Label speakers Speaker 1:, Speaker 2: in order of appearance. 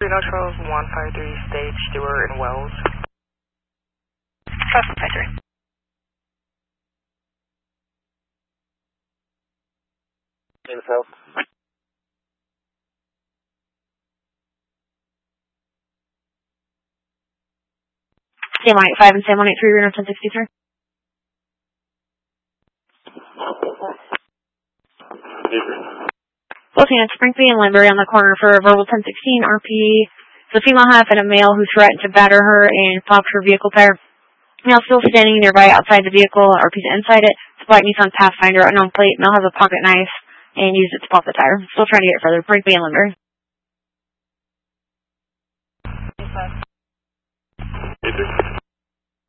Speaker 1: Reno Charles 153, stage Stewart and Wells.
Speaker 2: 553.
Speaker 3: Info.
Speaker 2: Sam 185 and Sam 183, Reno 1063. Both units, Springfield and Limbury on the corner for verbal 1016 RP. It's a female half and a male who threatened to batter her and popped her vehicle tire. Male still standing nearby outside the vehicle, RP's inside it. It's a black Nissan Pathfinder, unknown plate. Male has a pocket knife and used it to pop the tire. Still trying to get it further. Springfield and Limbury.
Speaker 3: Hey,